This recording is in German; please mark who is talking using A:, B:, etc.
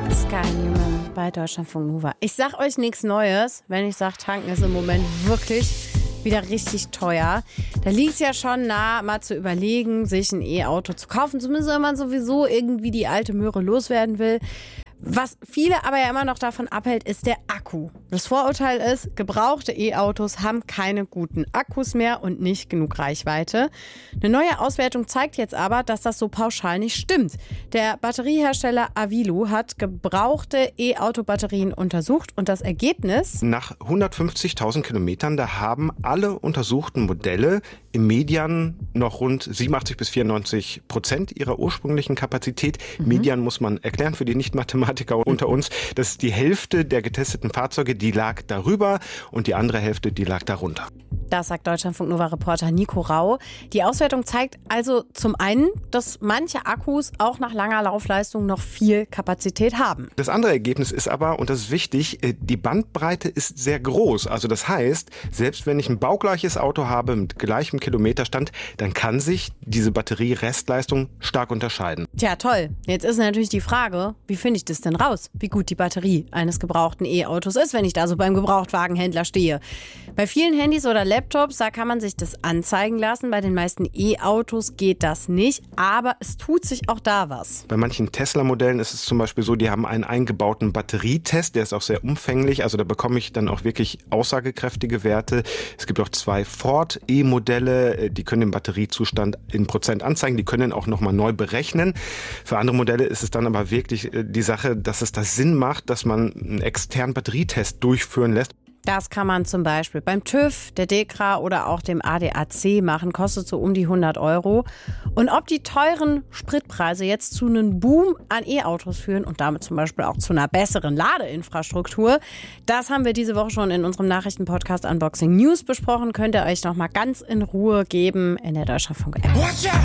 A: Sky Newman bei Deutschlandfunk Nova. Ich sag euch nichts Neues, wenn ich sage, tanken ist im Moment wirklich wieder richtig teuer. Da liegt es ja schon nah, mal zu überlegen, sich ein E-Auto zu kaufen. Zumindest wenn man sowieso irgendwie die alte Möhre loswerden will. Was viele aber ja immer noch davon abhält, ist der Akku. Das Vorurteil ist, gebrauchte E-Autos haben keine guten Akkus mehr und nicht genug Reichweite. Eine neue Auswertung zeigt jetzt aber, dass das so pauschal nicht stimmt. Der Batteriehersteller Avilo hat gebrauchte E-Auto-Batterien untersucht und das Ergebnis?
B: Nach 150.000 Kilometern, da haben alle untersuchten Modelle im Median noch rund 87-94% ihrer ursprünglichen Kapazität. Median muss man erklären für die Nicht-Mathematiker unter uns. Das ist die Hälfte der getesteten Fahrzeuge, die lag darüber und die andere Hälfte, die lag darunter.
A: Das sagt Deutschlandfunk-Nova-Reporter Nico Rau. Die Auswertung zeigt also zum einen, dass manche Akkus auch nach langer Laufleistung noch viel Kapazität haben.
B: Das andere Ergebnis ist aber, und das ist wichtig, die Bandbreite ist sehr groß. Also das heißt, selbst wenn ich ein baugleiches Auto habe mit gleichem Kilometerstand, dann kann sich diese Batterie-Restleistung stark unterscheiden.
A: Tja, toll. Jetzt ist natürlich die Frage, wie finde ich das denn raus, wie gut die Batterie eines gebrauchten E-Autos ist, wenn ich da so beim Gebrauchtwagenhändler stehe. Bei vielen Handys oder Laptops, da kann man sich das anzeigen lassen. Bei den meisten E-Autos geht das nicht, aber es tut sich auch da was.
B: Bei manchen Tesla-Modellen ist es zum Beispiel so, die haben einen eingebauten Batterietest, der ist auch sehr umfänglich, also da bekomme ich dann auch wirklich aussagekräftige Werte. Es gibt auch 2 Ford E-Modelle, die können den Batteriezustand in Prozent anzeigen, die können auch nochmal neu berechnen. Für andere Modelle ist es dann aber wirklich die Sache, dass es da Sinn macht, dass man einen externen Batterietest durchführen lässt.
A: Das kann man zum Beispiel beim TÜV, der DEKRA oder auch dem ADAC machen, kostet so um die 100 €. Und ob die teuren Spritpreise jetzt zu einem Boom an E-Autos führen und damit zum Beispiel auch zu einer besseren Ladeinfrastruktur, das haben wir diese Woche schon in unserem Nachrichtenpodcast Unboxing News besprochen. Könnt ihr euch noch mal ganz in Ruhe geben in der Deutschlandfunk-App.